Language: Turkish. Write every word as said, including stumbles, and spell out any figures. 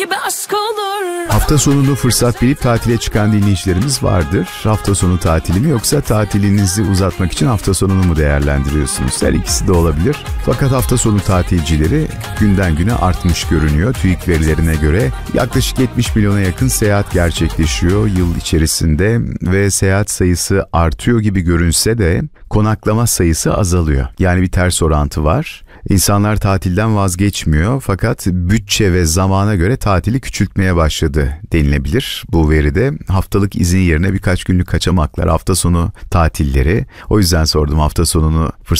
gibi aşk olur. Hafta sonunu fırsat bilip tatile çıkan dinleyicilerimiz vardır. Hafta sonu tatili mi yoksa tatilinizi uzatmak için hafta sonunu mu değerlendiriyorsunuz? Her ikisi de olabilir. Fakat hafta sonu tatilcileri günden güne artmış görünüyor. TÜİK verilerine göre yaklaşık yetmiş milyona yakın seyahat gerçekleşiyor yıl içerisinde ve seyahat sayısı artıyor gibi görünse de konaklama sayısı azalıyor. Yani bir ters orantı var. İnsanlar tatilden vazgeçmiyor fakat bütçe ve zamana göre tatili küçültmeye başladı denilebilir. Bu veride haftalık izin yerine birkaç günlük kaçamaklar, hafta sonu tatilleri. O yüzden sordum hafta sonunu fırsat